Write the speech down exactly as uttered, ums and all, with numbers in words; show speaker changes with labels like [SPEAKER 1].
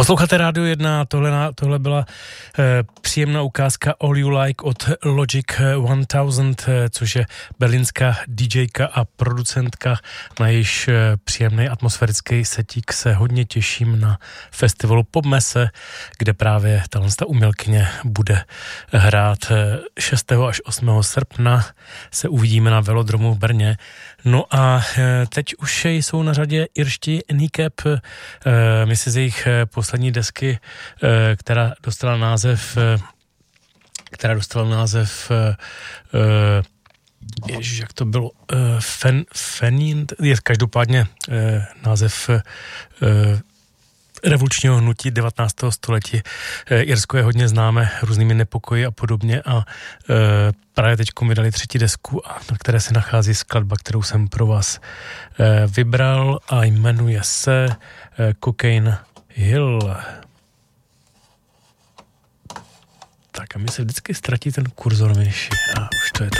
[SPEAKER 1] Posloucháte Rádio jedna, tohle, tohle byla eh, příjemná ukázka All You Like od Logic tisíc, eh, což je berlínská DJka a producentka, na jejíž eh, příjemný atmosférický setík se hodně těším na festivalu Popmesse, kde právě tato umělkyně bude hrát eh, šestého až osmého srpna, se uvidíme na Velodromu v Brně. No a eh, teď už jsou na řadě irští Kneecap, eh, myslím z jejich eh, poslední desky, která dostala název, která dostala název, ježiš, jak to bylo, Fen, Fenin, je každopádně název revolučního hnutí devatenáctého století. Irsko je hodně známé různými nepokoji a podobně a právě teď vydali třetí desku, a na které se nachází skladba, kterou jsem pro vás vybral a jmenuje se Cocaine Hill. Tak a mi se vždycky ztratí ten kurzor myši. A už to je tak.